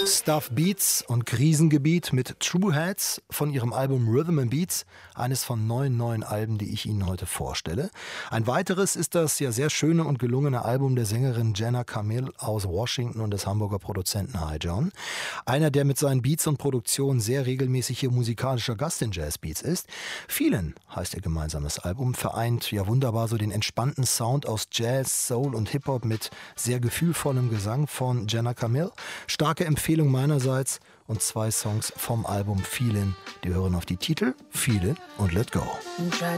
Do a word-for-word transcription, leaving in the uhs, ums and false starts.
Stuff Beats und Krisengebiet mit True Heads von ihrem Album Rhythm and Beats, eines von neun neuen Alben, die ich Ihnen heute vorstelle. Ein weiteres ist das ja sehr schöne und gelungene Album der Sängerin Jenna Camille aus Washington und des Hamburger Produzenten Hi John. Einer, der mit seinen Beats und Produktionen sehr regelmäßig hier musikalischer Gast in Jazz Beats ist. Feelin' heißt ihr gemeinsames Album, vereint ja wunderbar so den entspannten Sound aus Jazz, Soul und Hip-Hop mit sehr gefühlvollem Gesang von Jenna Camille. Starke Empfehlung meinerseits und zwei Songs vom Album Feelin'. Die hören auf die Titel Feelin' und Let Go.